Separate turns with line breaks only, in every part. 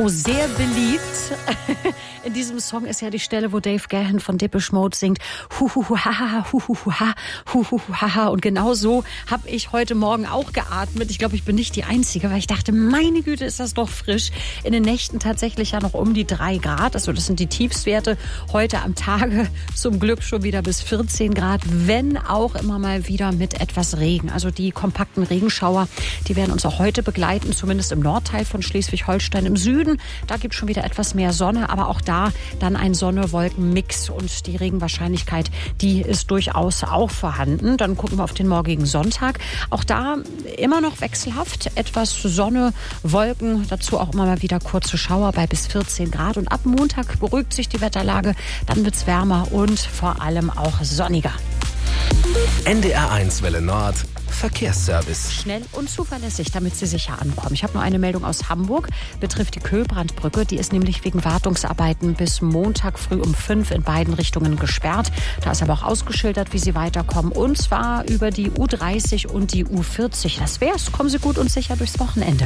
Oh, sehr beliebt. In diesem Song ist ja die Stelle, wo Dave Gahan von Depeche Mode singt Huhuhaha, Huhuhaha, Huhuhaha. Und genau so habe ich heute Morgen auch geatmet. Ich glaube, ich bin nicht die Einzige, weil ich dachte, meine Güte, ist das doch frisch. In den Nächten tatsächlich ja noch um die 3 Grad. Also das sind die Tiefstwerte heute am Tage. Zum Glück schon wieder bis 14 Grad, wenn auch immer mal wieder mit etwas Regen. Also die kompakten Regenschauer, die werden uns auch heute begleiten, zumindest im Nordteil von Schleswig-Holstein. Im Süden, da gibt es schon wieder etwas mehr Sonne, aber auch da dann ein Sonne-Wolken-Mix und die Regenwahrscheinlichkeit, die ist durchaus auch vorhanden. Dann gucken wir auf den morgigen Sonntag. Auch da immer noch wechselhaft, etwas Sonne, Wolken, dazu auch immer mal wieder kurze Schauer bei bis 14 Grad. Und ab Montag beruhigt sich die Wetterlage, dann wird es wärmer und vor allem auch sonniger.
NDR1 Welle Nord. Verkehrsservice.
Schnell und zuverlässig, damit Sie sicher ankommen. Ich habe nur eine Meldung aus Hamburg, betrifft die Köhlbrandbrücke. Die ist nämlich wegen Wartungsarbeiten bis Montag früh um 5 in beiden Richtungen gesperrt. Da ist aber auch ausgeschildert, wie Sie weiterkommen. Und zwar über die U30 und die U40. Das wär's. Kommen Sie gut und sicher durchs Wochenende.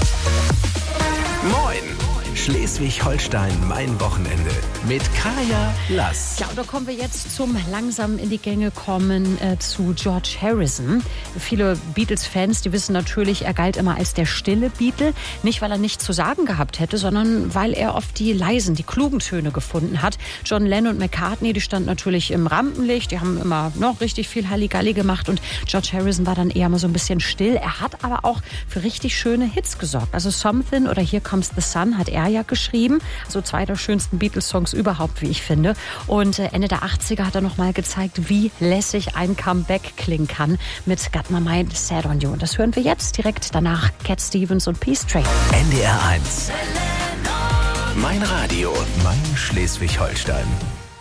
Moin! Schleswig-Holstein, mein Wochenende mit Kaya Lass.
Ja, und da kommen wir jetzt zum langsam in die Gänge kommen zu George Harrison. Viele Beatles-Fans, die wissen natürlich, er galt immer als der stille Beatle. Nicht, weil er nichts zu sagen gehabt hätte, sondern weil er oft die leisen, die klugen Töne gefunden hat. John Lennon und McCartney, die standen natürlich im Rampenlicht. Die haben immer noch richtig viel Halligalli gemacht. Und George Harrison war dann eher mal so ein bisschen still. Er hat aber auch für richtig schöne Hits gesorgt. Also Something oder Here Comes the Sun hat er ja geschrieben. Also 2 der schönsten Beatles-Songs überhaupt, wie ich finde. Und Ende der 80er hat er noch mal gezeigt, wie lässig ein Comeback klingen kann mit Got My Mind Set on You. Und das hören wir jetzt direkt danach. Cat Stevens und Peace Train.
NDR1. Mein Radio, mein Schleswig-Holstein.